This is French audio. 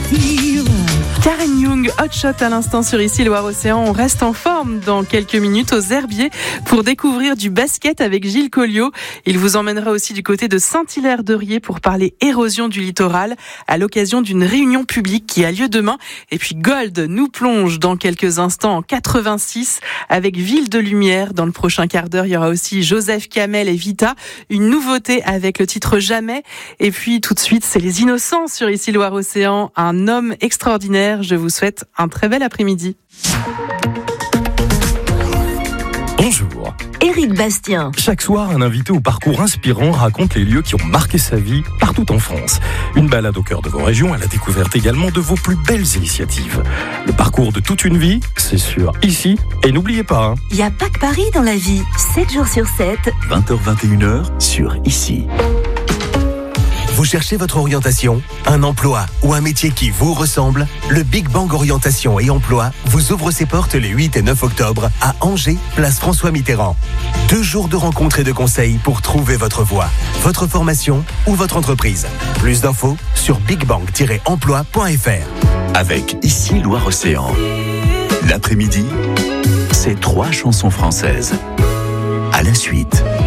Karen Young, Hot Shot à l'instant sur Ici Loire-Océan. On reste en forme dans quelques minutes aux Herbiers pour découvrir du basket avec Gilles Colliot. Il vous emmènera aussi du côté de Saint-Hilaire-d'Eurier pour parler érosion du littoral à l'occasion d'une réunion publique qui a lieu demain. Et puis Gold nous plonge dans quelques instants en 86 avec Ville de Lumière. Dans le prochain quart d'heure, il y aura aussi Joseph Kamel et Vita. Une nouveauté avec le titre Jamais. Et puis tout de suite, c'est Les Innocents sur Ici Loire-Océan. Un homme extraordinaire. Je vous souhaite un très bel après-midi. Bonjour. Éric Bastien. Chaque soir, un invité au parcours inspirant raconte les lieux qui ont marqué sa vie partout en France. Une balade au cœur de vos régions à la découverte également de vos plus belles initiatives. Le parcours de toute une vie, c'est sûr, ici. Et n'oubliez pas, Il n'y a pas que Paris dans la vie. 7 jours sur 7. 20h-21h sur Ici. Vous cherchez votre orientation, un emploi ou un métier qui vous ressemble? Le Big Bang Orientation et Emploi vous ouvre ses portes les 8 et 9 octobre à Angers, place François Mitterrand. 2 jours de rencontres et de conseils pour trouver votre voie, votre formation ou votre entreprise. Plus d'infos sur bigbang-emploi.fr. Avec Ici Loire-Océan. L'après-midi, c'est 3 chansons françaises. À la suite.